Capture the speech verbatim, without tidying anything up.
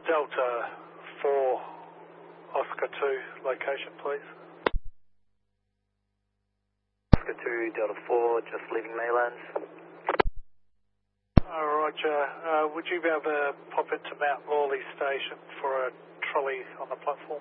Delta four, Oscar two, location please. Oscar two, Delta four, just leaving Maylands. Uh, Roger. Uh, would you be able to pop into Mount Lawley station for a trolley on the platform?